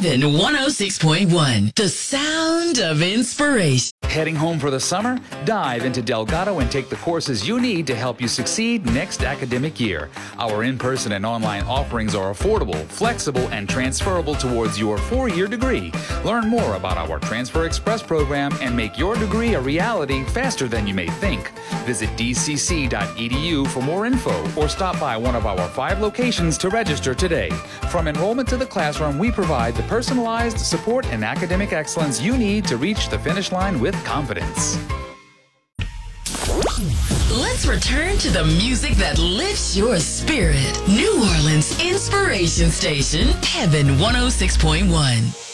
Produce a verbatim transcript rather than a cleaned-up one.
Heaven one oh six point one, the sound of inspiration. Heading home for the summer? Dive into Delgado and take the courses you need to help you succeed next academic year. Our in-person and online offerings are affordable, flexible, and transferable towards your four-year degree. Learn more about our Transfer Express program and make your degree a reality faster than you may think. Visit d c c dot e d u for more info or stop by one of our five locations to register today. From enrollment to the classroom, we provide the personalized support and academic excellence you need to reach the finish line with confidence. Let's return to the music that lifts your spirit. New Orleans Inspiration Station, Heaven one oh six point one.